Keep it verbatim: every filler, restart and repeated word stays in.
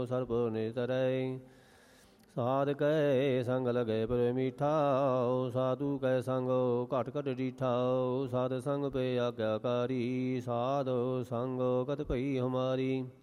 ਸਰਬ ਨਿਤਰੈ। ਸਾਧ ਕੈ ਸੰਗ ਲਗੈ ਪਰ ਮੀਠਾ, ਸਾਧੂ ਕੈ ਸੰਗ ਘਟ ਘਟ ਡੀਠਾ। ਸਾਧ ਸੰਗ ਪੇ ਆਗਿਆਕਾਰੀ, ਸਾਧ ਸੰਗ ਕਤ ਭਈ ਹਮਾਰੀ।